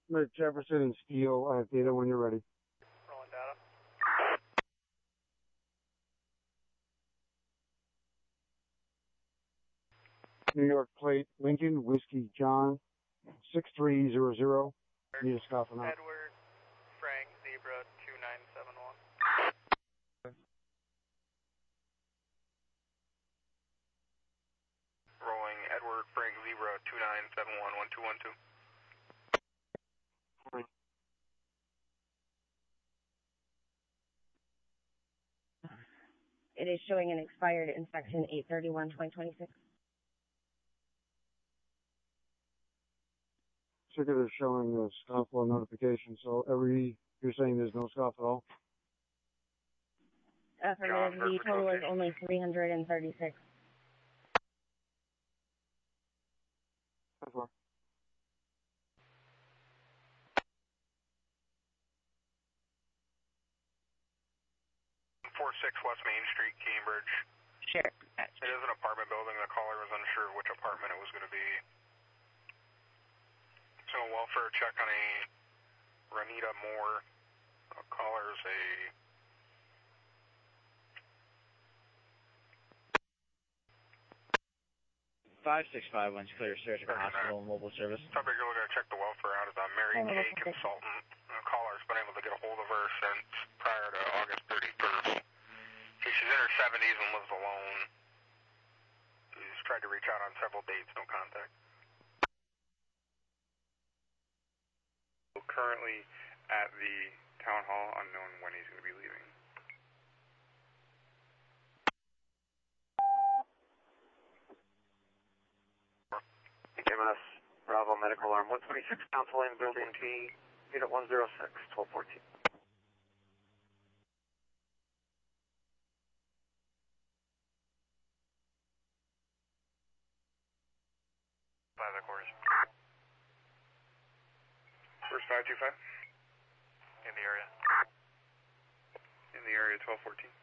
Jefferson and Steele, I have data when you're ready. Rolling data. New York plate, Lincoln, Whiskey, John, 6300. Need a scoff or not? Edward, Frank, Zebra, 2971. Rolling Edward, Frank, Zebra, 2971, 1212. It is showing an expired inspection 8/31/2026. Ticket is showing the scofflaw notification, so you're saying there's no scoff at all? Affirmative, the total is only 336. That's fine. 46 West Main Street, Cambridge. Sure. It is an apartment building. The caller was unsure which apartment it was going to be. So welfare check on a Renita Moore. Caller's a... Once clear search of a hospital and mobile service. Subject you're looking to check the welfare out is a Mary Kay consultant. The caller's been able to get a hold of her since prior to August 31st. She's in her 70s and lives alone. She's tried to reach out on several dates, no contact. Currently at the town hall, unknown when he's going to be leaving. KMS, Bravo Medical Alarm 126, Council Lane, Building T, Unit 106, 1214. Plaza Quarters. Where's 525? In the area. In the area, 1214.